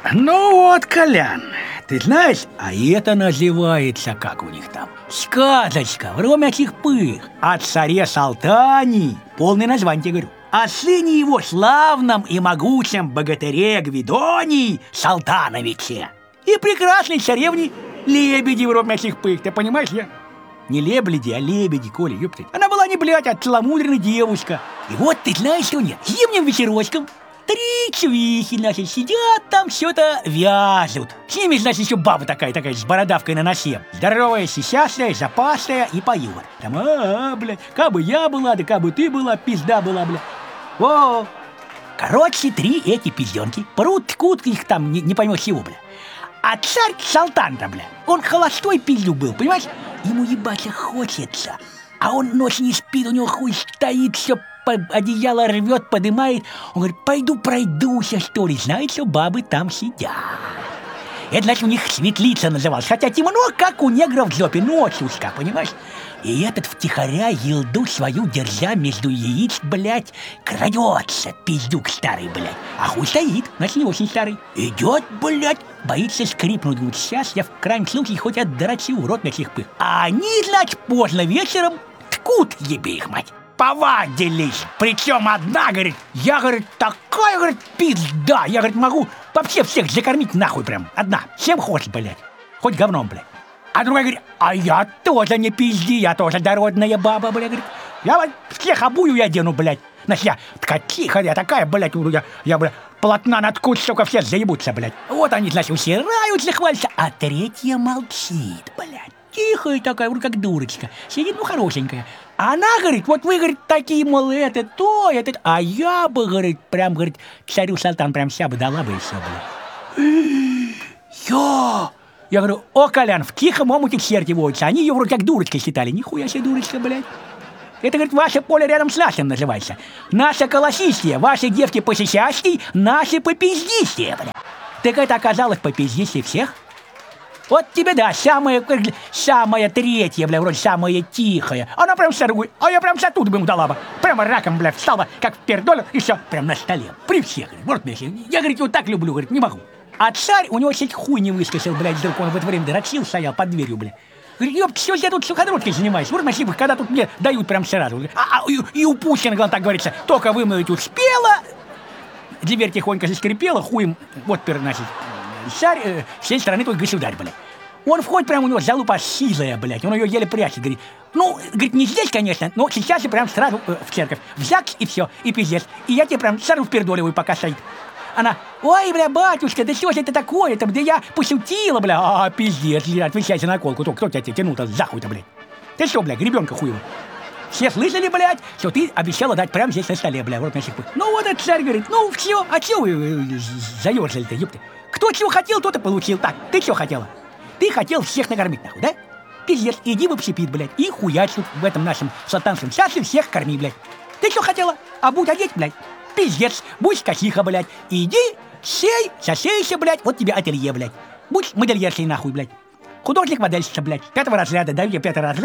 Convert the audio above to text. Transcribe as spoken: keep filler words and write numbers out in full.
Ну вот, Колян, ты знаешь, а это называется, как у них там, сказочка «Вромячих пых» о царе Салтане, полное название тебе говорю, о сыне его славном и могучем богатыре Гвидонии Салтановиче и прекрасной царевне Лебеди Вромячих пых, ты понимаешь, я? Не лебеди, а лебеди, Коля, ёптать. Она была не, блядь, а целомудренная девушка. И вот ты знаешь, что нет, зимним вечерочком три чувихи, значит, сидят там, что-то вяжут. С ними, значит, еще баба такая, такая, с бородавкой на носе. Здоровая, сисястая, запасная и поет. Там, а, -а блядь, кабы я была, да кабы ты была, пизда была, блядь. Во! Короче, три эти пизденки прут-кут их там, не, не поймешь чего, блядь. А царь Салтан-то, бля, он холостой пиздюк был, понимаешь? Ему ебаться хочется, а он ночь не спит, у него хуй стоит, все одеяло рвет, подымает. Он говорит, пойду пройдуся, что ли, знаешь, что бабы там сидят. Это, значит, у них светлица называлась, хотя темно, как у негров в жопе, ночью узка, понимаешь? И этот втихаря елду свою, держа между яиц, блядь, крадется, пиздюк старый, блядь. А хуй стоит, значит, не очень старый. Идет, блядь, боится скрипнуть. Говорит, сейчас я в крайнем случае хоть отдрачу в рот на сих пых. А они, значит, поздно вечером ткут, ебе их мать. Повадились. Причем одна, говорит, я, говорит, такая, говорит, пизда. Я, говорит, могу вообще всех закормить нахуй прям. Одна. Чем хочешь, блядь. Хоть говном, блядь. А другая говорит, а я тоже не пизди, я тоже дородная баба, блядь. Говорит, я вот всех обую я одену, блядь. Значит, я ткачиха, я такая, блядь, я, я, блядь, полотна наткут, сука, все заебутся, блядь. Вот они, значит, усираются, хвалятся, а третья молчит, блядь. Тихая такая, вроде как дурочка. Сидит, ну, хорошенькая. А она, говорит, вот вы, говорит, такие, мол, это, то, это, а я бы, говорит, прям, говорит, царю Салтан прям ся бы дала бы и все, блядь. Я... Я говорю, о, Колян, в тихом омуте черти водятся. Они ее вроде как дурочкой считали. Нихуя себе дурочка, блядь. Это, говорит, ваше поле рядом с нашим называется. Наша колосистия, ваши девки посисястей, наши попиздистия, блядь. Так это оказалось попиздистей всех? Вот тебе, да, самая, самая третья, бля, вроде самая тихая. Она прям соргует, а я прям тут бы ему дала бы. Прямо раком, бля, встала, как пердоль, и все, прям на столе. При всех, говорит, вот, я, говорит, вот так люблю, говорит, не могу. А царь, у него чуть хуй не выскочил, блядь, вдруг он в это время дрочил, стоял под дверью, блядь. Говорит, ёпт, все, я тут суходродкой занимаюсь. Вот, спасибо, когда тут мне дают прям сразу. А, а и, и у Пушкина, главное, так говорится, только вымыть успела. Дверь тихонько заскрипела, хуем, вот, значит, царь, э, всей страны твой государь, блядь. Он входит, прям у него залупа сизая, блядь, он ее еле прячет, говорит. Ну, говорит, не здесь, конечно, но сейчас же прям сразу э, в церковь, в ЗАГС и все, и пиздец. И я тебе прям сразу впердоливаю, пока стоит. Она, ой, бля, батюшка, да что же это такое-то, да я пошутила, бля, а, пиздец, отвечайте на колку, кто, кто тебя тянул-то за хуй-то, блядь? Ты что, бля, гребенка хуева? Все слышали, блядь, что ты обещала дать прямо здесь на столе, бля, вот на сих пых. Ну вот этот царь говорит, ну все, а чего вы заерзали-то, ёпты? Кто чего хотел, тот и получил. Так, ты что хотела? Ты хотел всех накормить, нахуй, да? Пиздец, иди в общепит, блядь, и хуячь тут в этом нашем салтанском часе всех корми, блядь. Ты что хотела? А будь одеть, блядь. Пиздец, будь косиха, блядь. Иди, сей, сосейся, блядь, вот тебе ателье, блядь. Будь модельершей, нахуй, блядь. Художник-модельщица, блядь. Пятого разряда, даю тебе пятый разряд.